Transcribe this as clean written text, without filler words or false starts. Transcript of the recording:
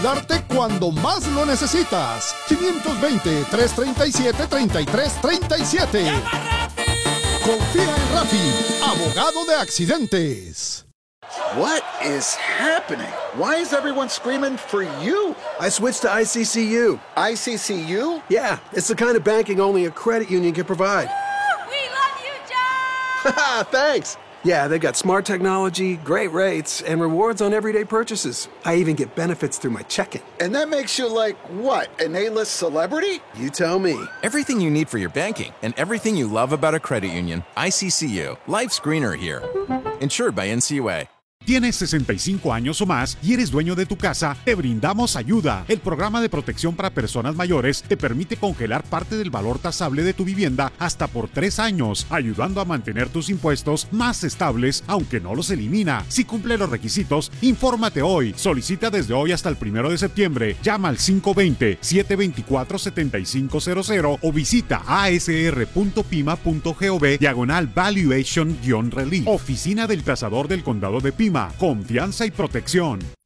Darte cuando más lo necesitas. 520-337-3337. Confía en Rafi, abogado de accidentes. What is happening? Why is everyone screaming for you? I switched to ICCU. ICCU? Yeah, it's the kind of banking only a credit union can provide. We love you, John! Thanks. Yeah, they've got smart technology, great rates, and rewards on everyday purchases. I even get benefits through my checking. And that makes you like, what, an A-list celebrity? You tell me. Everything you need for your banking and everything you love about a credit union. ICCU. Life's greener here. Insured by NCUA. ¿Tienes 65 años o más y eres dueño de tu casa? Te brindamos ayuda. El programa de protección para personas mayores te permite congelar parte del valor tasable de tu vivienda hasta por 3 años, ayudando a mantener tus impuestos más estables, aunque no los elimina. Si cumple los requisitos, infórmate hoy. Solicita desde hoy hasta el 1 de septiembre. Llama al 520-724-7500 o visita asr.pima.gov/valuation-relief. Oficina del Tasador del Condado de Pima. Confianza y protección.